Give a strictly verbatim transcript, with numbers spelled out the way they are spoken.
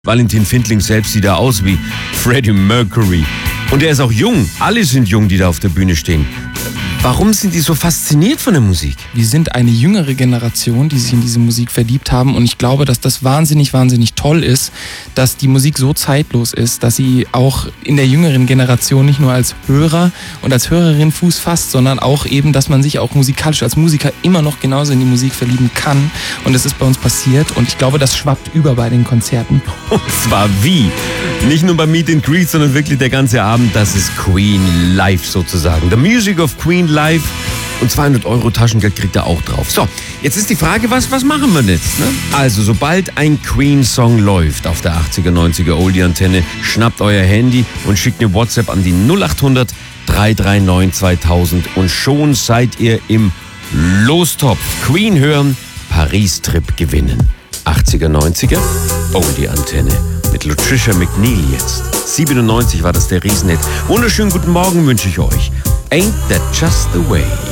Valentin Findling selbst sieht er aus wie Freddie Mercury. Und er ist auch jung. Alle sind jung, die da auf der Bühne stehen. Warum sind die so fasziniert von der Musik? Wir sind eine jüngere Generation, die sich in diese Musik verliebt haben. Und ich glaube, dass das wahnsinnig, wahnsinnig toll ist, dass die Musik so zeitlos ist, dass sie auch in der jüngeren Generation nicht nur als Hörer und als Hörerin Fuß fasst, sondern auch eben, dass man sich auch musikalisch als Musiker immer noch genauso in die Musik verlieben kann. Und das ist bei uns passiert. Und ich glaube, das schwappt über bei den Konzerten. Und zwar wie? Nicht nur beim Meet and Greet, sondern wirklich der ganze Abend. Das ist Queen live sozusagen. The Music of Queen live. Und zweihundert Euro Taschengeld kriegt er auch drauf. So, jetzt ist die Frage, was, was machen wir jetzt? Ne? Also, sobald ein Queen-Song läuft auf der achtziger, neunziger Oldie-Antenne, schnappt euer Handy und schickt eine WhatsApp an die null acht hundert, drei drei neun, zweitausend und schon seid ihr im Lostopf. Queen hören, Paris-Trip gewinnen. achtziger, neunziger Oldie-Antenne mit Latricia McNeil jetzt. siebenundneunzig war das der Riesenhit. Wunderschönen guten Morgen wünsche ich euch. Ain't that just the way?